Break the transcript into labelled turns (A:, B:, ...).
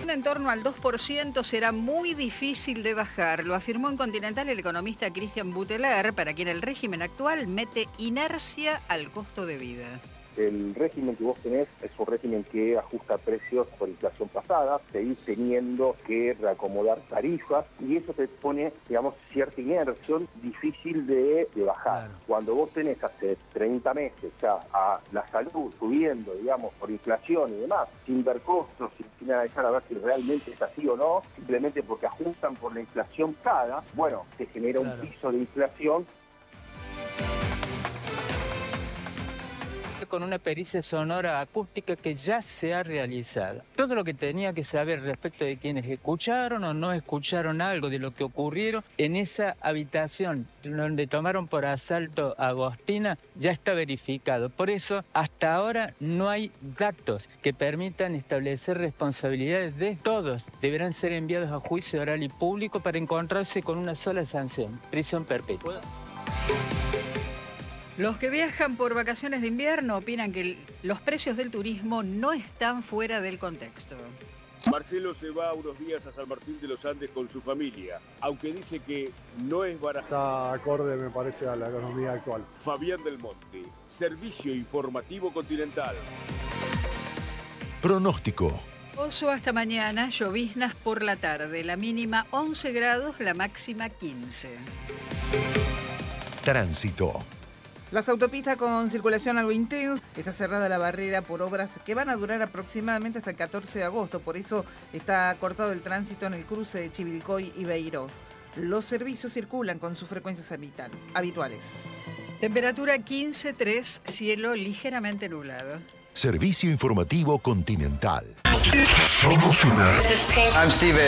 A: inflación en torno al 2% será muy difícil de bajar, lo afirmó en Continental el economista Christian Buteler, para quien el régimen actual mete inercia al costo de vida.
B: El régimen que vos tenés es un régimen que ajusta precios por inflación pasada, seguís teniendo que reacomodar tarifas y eso te pone, digamos, cierta inercia difícil de bajar. Claro. Cuando vos tenés hace 30 meses ya a la salud subiendo, digamos, por inflación y demás, sin ver costos, sin analizar a ver si realmente es así o no, simplemente porque ajustan por la inflación pasada, bueno, te genera un piso de inflación.
C: Con una pericia sonora acústica que ya se ha realizado. Todo lo que tenía que saber respecto de quienes escucharon o no escucharon algo de lo que ocurrieron en esa habitación donde tomaron por asalto a Agostina ya está verificado. Por eso, hasta ahora no hay datos que permitan establecer responsabilidades de todos. Deberán ser enviados a juicio oral y público para encontrarse con una sola sanción: prisión perpetua.
A: Los que viajan por vacaciones de invierno opinan que los precios del turismo no están fuera del contexto.
D: Marcelo se va unos días a San Martín de los Andes con su familia, aunque dice que no es barato.
E: Está acorde, me parece, a la economía actual.
D: Fabián del Monte, Servicio Informativo Continental.
F: Pronóstico.
A: Oso hasta mañana, lloviznas por la tarde, la mínima 11 grados, la máxima 15.
F: Tránsito.
G: Las autopistas con circulación algo intensa. Está cerrada la barrera por obras que van a durar aproximadamente hasta el 14 de agosto. Por eso está cortado el tránsito en el cruce de Chivilcoy y Beiró. Los servicios circulan con sus frecuencias habituales.
A: Temperatura 15,3, cielo ligeramente nublado.
F: Servicio Informativo Continental. Somos una.
H: I'm Steve